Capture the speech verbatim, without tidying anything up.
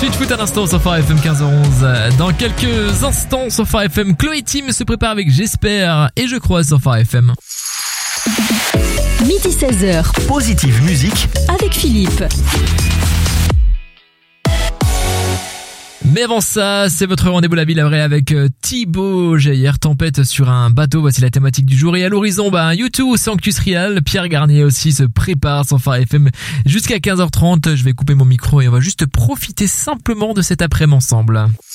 Suite foot à l'instant sur Phare F M quinze heures onze. Dans quelques instants sur Phare F M, Chloé Tim se prépare avec J'espère et je crois sur Phare F M. Midi seize heures. Positive musique avec Philippe. Mais avant ça, c'est votre rendez-vous la ville vraie avec Thibaut Jaillère. Tempête sur un bateau, voici la thématique du jour. Et à l'horizon, bah, U deux, Sanctus Real. Pierre Garnier aussi se prépare sur Phare F M jusqu'à quinze heures trente. Je vais couper mon micro et on va juste profiter simplement de cet après-midi ensemble.